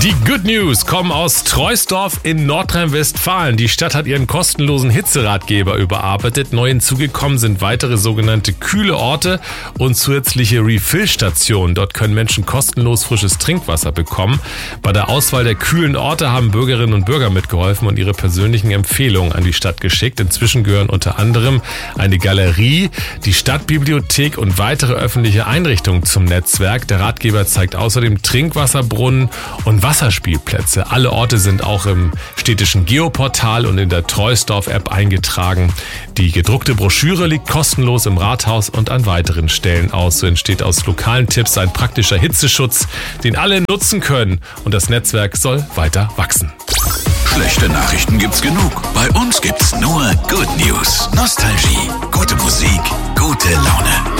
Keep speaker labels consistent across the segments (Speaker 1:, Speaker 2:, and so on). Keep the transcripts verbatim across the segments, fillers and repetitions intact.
Speaker 1: Die Good News kommen aus Troisdorf in Nordrhein-Westfalen. Die Stadt hat ihren kostenlosen Hitzeratgeber überarbeitet. Neu hinzugekommen sind weitere sogenannte kühle Orte und zusätzliche Refill-Stationen. Dort können Menschen kostenlos frisches Trinkwasser bekommen. Bei der Auswahl der kühlen Orte haben Bürgerinnen und Bürger mitgeholfen und ihre persönlichen Empfehlungen an die Stadt geschickt. Inzwischen gehören unter anderem eine Galerie, die Stadtbibliothek und weitere öffentliche Einrichtungen zum Netzwerk. Der Ratgeber zeigt außerdem Trinkwasserbrunnen und Wasserspielplätze. Alle Orte sind auch im städtischen Geoportal und in der Troisdorf-App eingetragen. Die gedruckte Broschüre liegt kostenlos im Rathaus und an weiteren Stellen aus. So entsteht aus lokalen Tipps ein praktischer Hitzeschutz, den alle nutzen können. Und das Netzwerk soll weiter wachsen.
Speaker 2: Schlechte Nachrichten gibt's genug. Bei uns gibt's nur Good News. Nostalgie, gute Musik, gute Laune.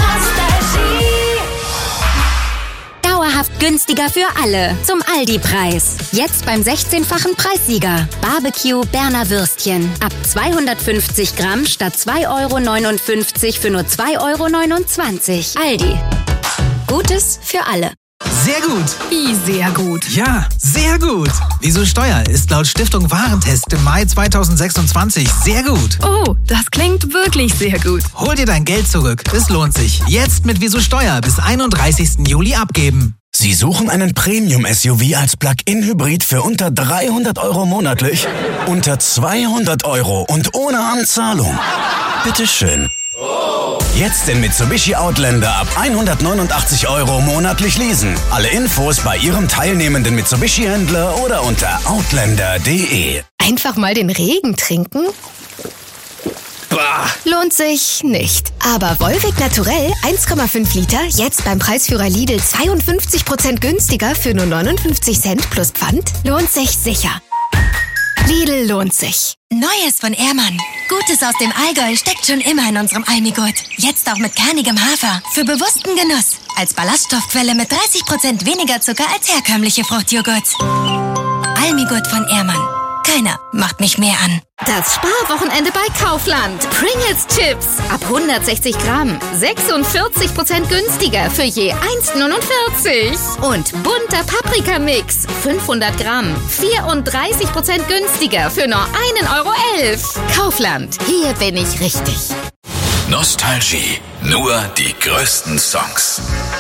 Speaker 3: Dauerhaft günstiger für alle. Zum Aldi-Preis. Jetzt beim sechzehnfachen Preissieger. Barbecue Berner Würstchen. Ab zweihundertfünfzig Gramm statt zwei Euro neunundfünfzig für nur zwei Euro neunundzwanzig. Aldi. Gutes für alle.
Speaker 4: Sehr gut.
Speaker 5: Wie sehr gut?
Speaker 4: Ja, sehr gut. Wieso Steuer ist laut Stiftung Warentest im Mai zweitausendsechsundzwanzig sehr gut.
Speaker 5: Oh, das klingt wirklich sehr gut.
Speaker 4: Hol dir dein Geld zurück. Es lohnt sich. Jetzt mit Wieso Steuer bis einunddreißigsten Juli abgeben.
Speaker 6: Sie suchen einen Premium-S U V als Plug-in-Hybrid für unter dreihundert Euro monatlich? Unter zweihundert Euro und ohne Anzahlung? Bitteschön. Jetzt den Mitsubishi Outlander ab hundertneunundachtzig Euro monatlich leasen. Alle Infos bei Ihrem teilnehmenden Mitsubishi-Händler oder unter outlander punkt de.
Speaker 5: Einfach mal den Regen trinken? Bah. Lohnt sich nicht. Aber Volvic Naturell eins Komma fünf Liter, jetzt beim Preisführer Lidl zweiundfünfzig Prozent günstiger für nur neunundfünfzig Cent plus Pfand, lohnt sich sicher. Lidl lohnt sich.
Speaker 7: Neues von Ehrmann. Gutes aus dem Allgäu steckt schon immer in unserem Almigurt. Jetzt auch mit kernigem Hafer. Für bewussten Genuss. Als Ballaststoffquelle mit dreißig Prozent weniger Zucker als herkömmliche Fruchtjoghurts. Almigurt von Ehrmann. Keiner macht mich mehr an.
Speaker 3: Das Sparwochenende bei Kaufland. Pringles Chips ab hundertsechzig Gramm. sechsundvierzig Prozent günstiger für je eins neunundvierzig. Und bunter Paprikamix. fünfhundert Gramm. vierunddreißig Prozent günstiger für nur ein Euro elf. Kaufland. Hier bin ich richtig.
Speaker 2: Nostalgie. Nur die größten Songs.